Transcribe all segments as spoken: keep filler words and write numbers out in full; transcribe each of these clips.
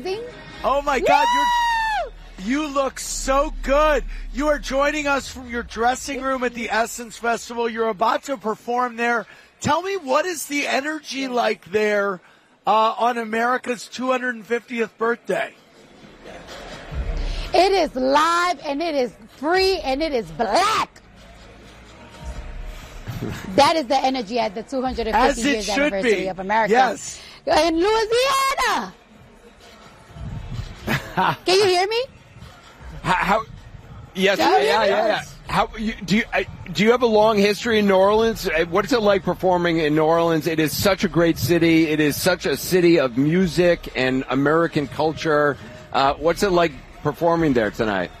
Oh my God, you're, you look so good. You are joining us from your dressing room at the Essence Festival. You're about to perform there. Tell me, what is the energy like there uh, on America's two hundred fiftieth birthday? It is live, and it is free, and it is black. That is the energy at the two hundred fifty years anniversary be. of America. Yes. In Louisiana. Can you hear me? How? how yes, Yeah, yeah, yeah, yeah. yeah. How you, do you I, do you have a long history in New Orleans? Uh, What is it like performing in New Orleans? It is such a great city. It is such a city of music and American culture. Uh, what's it like performing there tonight?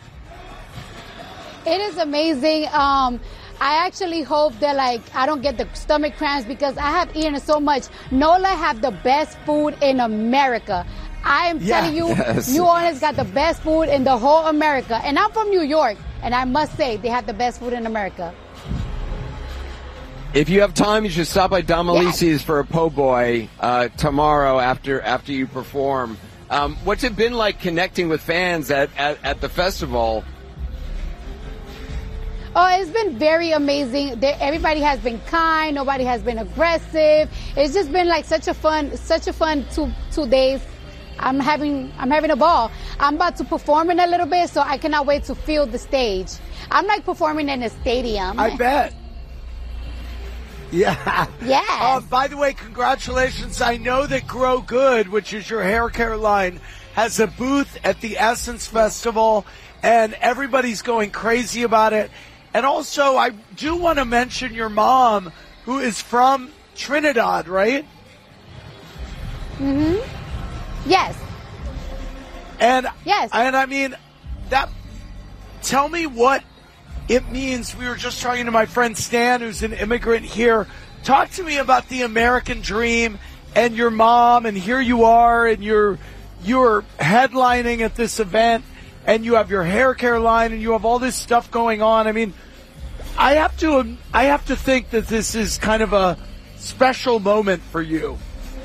It is amazing. Um, I actually hope that, like, I don't get the stomach cramps because I have eaten so much. NOLA have the best food in America. I am Yeah. telling you, Yes. New Orleans got the best food in the whole America. And I'm from New York, and I must say they have the best food in America. If you have time, you should stop by Domalisi's for a po' boy uh, tomorrow after after you perform. Um, what's it been like connecting with fans at, at, at the festival? Oh, it's been very amazing. They, everybody has been kind. Nobody has been aggressive. It's just been like such a fun, such a fun two two days. I'm having I'm having a ball. I'm about to perform in a little bit, so I cannot wait to feel the stage. I'm like performing in a stadium. I bet. Yeah. Yes. Uh, by the way, congratulations. I know that Grow Good, which is your hair care line, has a booth at the Essence Festival, and everybody's going crazy about it. And also, I do want to mention your mom, who is from Trinidad, right? Mm-hmm. Yes. And Yes. and I mean, that. Tell me what it means. We were just talking to my friend Stan, who's an immigrant here. Talk to me about the American dream and your mom. And here you are, and you're you're headlining at this event, and you have your hair care line, and you have all this stuff going on. I mean, I have to I have to think that this is kind of a special moment for you.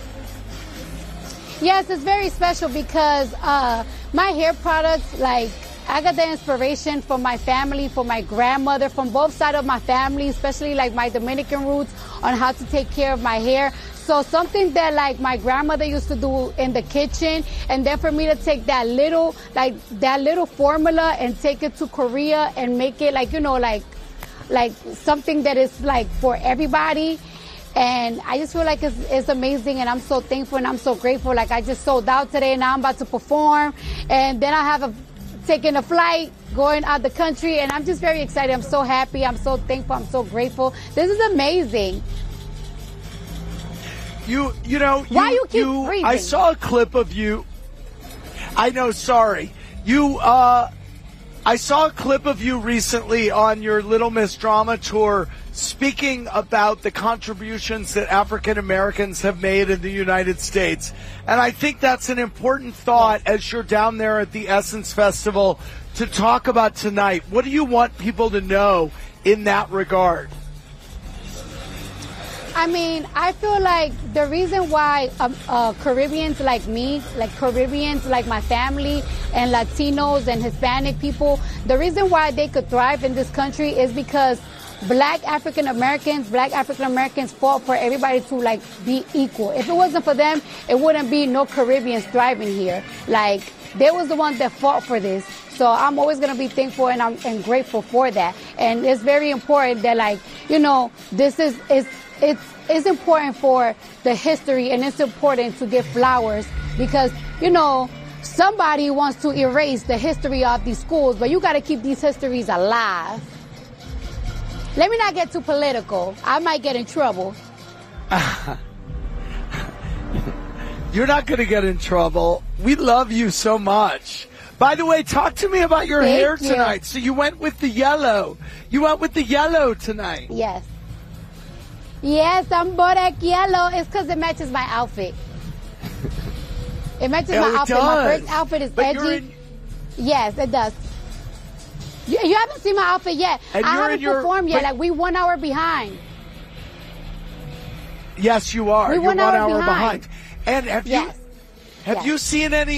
Yes, it's very special because uh, my hair products, like, I got the inspiration from my family, from my grandmother, from both sides of my family, especially like my Dominican roots, on how to take care of my hair. So something that like my grandmother used to do in the kitchen, and then for me to take that little, like that little formula and take it to Korea and make it like, you know, like, like something that is like for everybody. And I just feel like it's, it's amazing, and I'm so thankful and I'm so grateful. Like, I just sold out today, and now I'm about to perform, and then I have a taking a flight, going out the country, and I'm just very excited. I'm so happy. I'm so thankful. I'm so grateful. This is amazing. You, you know, you, Why you keep breathing? I saw a clip of you. I know, sorry. You, uh, I saw a clip of you recently on your Little Miss Drama tour speaking about the contributions that African Americans have made in the United States. And I think that's an important thought as you're down there at the Essence Festival to talk about tonight. What do you want people to know in that regard? I mean, I feel like the reason why um, uh, Caribbeans like me, like Caribbeans like my family, and Latinos and Hispanic people, the reason why they could thrive in this country is because Black African Americans, Black African Americans fought for everybody to like be equal. If it wasn't for them, it wouldn't be no Caribbeans thriving here. Like, they was the ones that fought for this. So I'm always going to be thankful and I'm and grateful for that. And it's very important that, like, you know, this is, is it's, it's important for the history, and it's important to give flowers because, you know, somebody wants to erase the history of these schools, but you got to keep these histories alive. Let me not get too political. I might get in trouble. You're not going to get in trouble. We love you so much. By the way, talk to me about your Thank hair you. tonight. So you went with the yellow. You went with the yellow tonight. Yes. Yes, I'm Bodak yellow. It's because it matches my outfit. It matches Yeah, my it outfit. does. My first outfit is But you're edgy. in- Yes, it does. You, you haven't seen my outfit yet. And I you're haven't in your- performed yet. but- Like, we one hour behind. Yes, you are. We You're one one hour hour behind. behind. And have Yes. you Have Yeah. you seen any